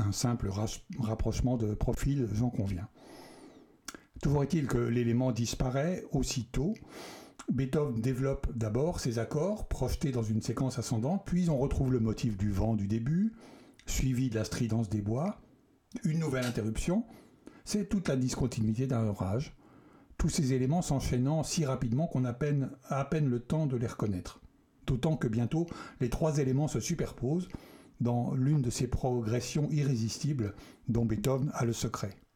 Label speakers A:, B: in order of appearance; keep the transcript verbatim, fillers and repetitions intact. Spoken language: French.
A: un simple rapprochement de profil, j'en conviens. Toujours est-il que l'élément disparaît aussitôt. Beethoven développe d'abord ses accords projetés dans une séquence ascendante, puis on retrouve le motif du vent du début, suivi de la stridence des bois, une nouvelle interruption. C'est toute la discontinuité d'un orage. Tous ces éléments s'enchaînant si rapidement qu'on a, peine, a à peine le temps de les reconnaître. D'autant que bientôt, les trois éléments se superposent dans l'une de ces progressions irrésistibles dont Beethoven a le secret.